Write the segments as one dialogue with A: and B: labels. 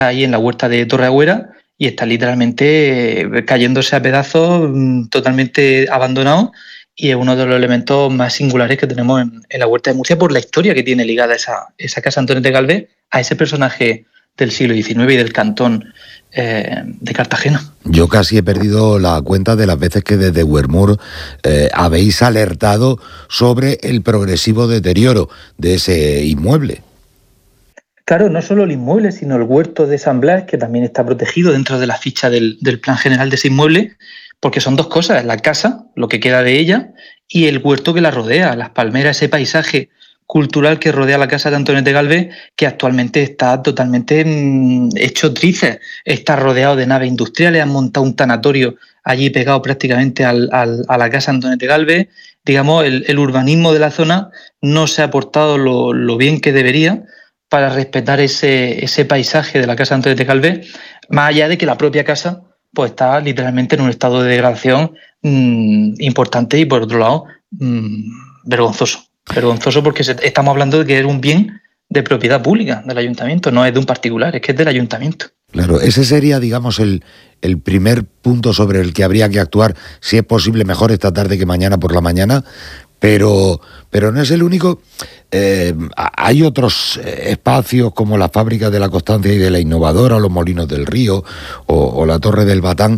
A: ahí en la huerta de Torreagüera y está literalmente cayéndose a pedazos, totalmente abandonado, y es uno de los elementos más singulares que tenemos en la huerta de Murcia por la historia que tiene ligada esa casa Antonio de Galvez a ese personaje del siglo XIX y del cantón de Cartagena.
B: Yo casi he perdido la cuenta de las veces que desde Huermur habéis alertado sobre el progresivo deterioro de ese inmueble.
A: Claro, no solo el inmueble, sino el huerto de San Blas, que también está protegido dentro de la ficha del plan general de ese inmueble, porque son dos cosas: la casa, lo que queda de ella, y el huerto que la rodea, las palmeras, ese paisaje cultural que rodea la casa de Antonio de Galvez, que actualmente está totalmente hecho trizas. Está rodeado de naves industriales, han montado un tanatorio allí pegado prácticamente a la casa de Antonio de Galvez. Digamos, el urbanismo de la zona no se ha portado lo bien que debería para respetar ese paisaje de la casa de Antonio de Galvez, más allá de que la propia casa pues está literalmente en un estado de degradación importante y, por otro lado, vergonzoso. Vergonzoso porque estamos hablando de que es un bien de propiedad pública del ayuntamiento, no es de un particular, es que es del ayuntamiento.
B: Claro, ese sería, digamos, el primer punto sobre el que habría que actuar, si es posible mejor esta tarde que mañana por la mañana, pero no es el único. Hay otros espacios como la Fábrica de la Constancia y de la Innovadora, o los Molinos del Río, o la Torre del Batán.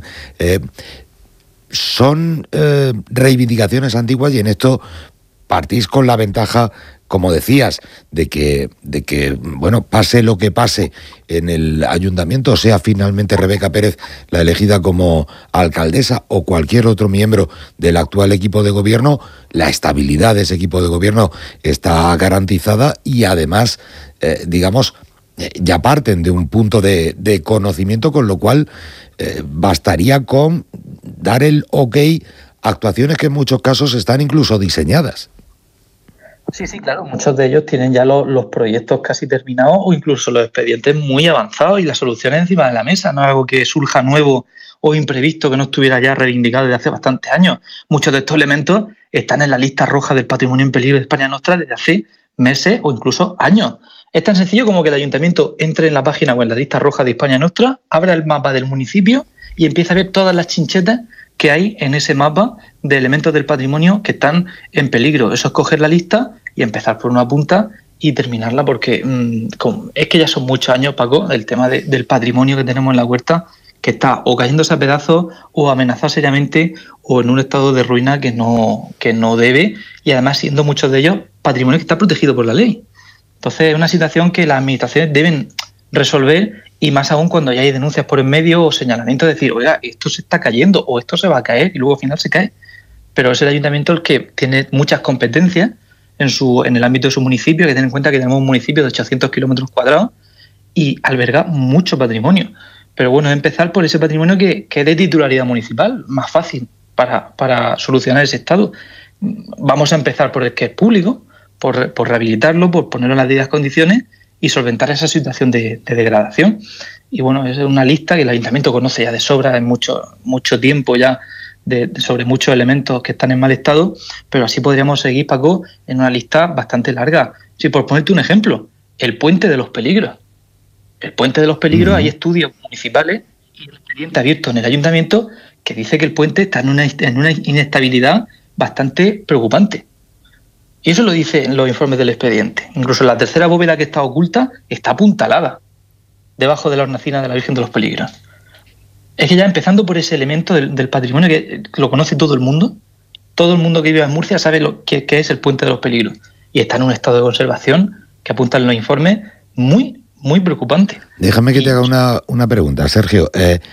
B: Son reivindicaciones antiguas, y en esto partís con la ventaja, como decías, de que bueno, pase lo que pase en el ayuntamiento, sea finalmente Rebeca Pérez la elegida como alcaldesa o cualquier otro miembro del actual equipo de gobierno, la estabilidad de ese equipo de gobierno está garantizada, y además, digamos, ya parten de un punto de conocimiento, con lo cual bastaría con dar el ok a actuaciones que en muchos casos están incluso diseñadas.
A: Sí, claro, muchos de ellos tienen ya los proyectos casi terminados, o incluso los expedientes muy avanzados y las soluciones encima de la mesa. No es algo que surja nuevo o imprevisto, que no estuviera ya reivindicado desde hace bastantes años. Muchos de estos elementos están en la lista roja del patrimonio en peligro de España Nostra desde hace meses o incluso años. Es tan sencillo como que el ayuntamiento entre en la página web, en la lista roja de España Nostra, abra el mapa del municipio y empieza a ver todas las chinchetas que hay en ese mapa de elementos del patrimonio que están en peligro. Eso es coger la lista y empezar por una punta y terminarla, porque es que ya son muchos años, Paco, el tema del patrimonio que tenemos en la huerta, que está o cayéndose a pedazos o amenazado seriamente o en un estado de ruina que no debe, y además siendo muchos de ellos patrimonio que está protegido por la ley. Entonces es una situación que las administraciones deben resolver, y más aún cuando ya hay denuncias por en medio o señalamientos de decir, oiga, esto se está cayendo o esto se va a caer, y luego al final se cae. Pero es el ayuntamiento el que tiene muchas competencias en el ámbito de su municipio. Que tener en cuenta que tenemos un municipio de 800 kilómetros cuadrados y alberga mucho patrimonio. Pero bueno, es empezar por ese patrimonio que es de titularidad municipal, más fácil para solucionar ese estado. Vamos a empezar por el que es público, por rehabilitarlo, por ponerlo en las debidas condiciones y solventar esa situación de degradación. Y bueno, es una lista que el ayuntamiento conoce ya de sobra en mucho tiempo ya, sobre muchos elementos que están en mal estado, pero así podríamos seguir, Paco, en una lista bastante larga. Sí, por ponerte un ejemplo, el Puente de los Peligros. El Puente de los Peligros, hay estudios municipales y un expediente abierto en el ayuntamiento que dice que el puente está en una inestabilidad bastante preocupante. Y eso lo dicen los informes del expediente. Incluso la tercera bóveda, que está oculta, está apuntalada debajo de la hornacina de la Virgen de los Peligros. Es que ya empezando por ese elemento del patrimonio que lo conoce todo el mundo que vive en Murcia sabe qué es el Puente de los Peligros, y está en un estado de conservación que apuntan los informes muy, muy preocupante.
B: Déjame que te haga una pregunta, Sergio.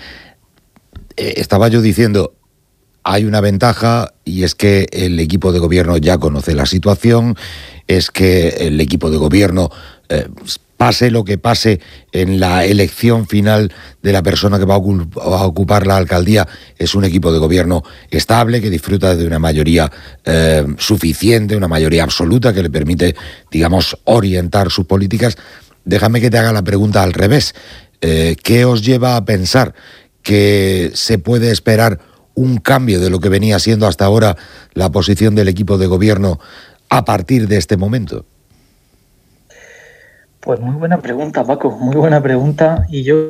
B: Estaba yo diciendo, hay una ventaja, y es que el equipo de gobierno ya conoce la situación, es que el equipo de gobierno, pase lo que pase en la elección final de la persona que va a ocupar la alcaldía, es un equipo de gobierno estable, que disfruta de una mayoría suficiente, una mayoría absoluta, que le permite, digamos, orientar sus políticas. Déjame que te haga la pregunta al revés. ¿Qué os lleva a pensar que se puede esperar un cambio de lo que venía siendo hasta ahora la posición del equipo de gobierno a partir de este momento?
A: Pues muy buena pregunta, Paco, muy buena pregunta. Y yo